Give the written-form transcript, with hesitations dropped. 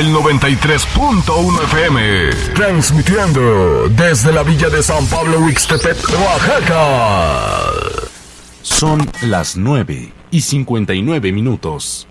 el 93.1 FM, transmitiendo desde la villa de San Pablo Huixtepec, Oaxaca. Son las 9:59.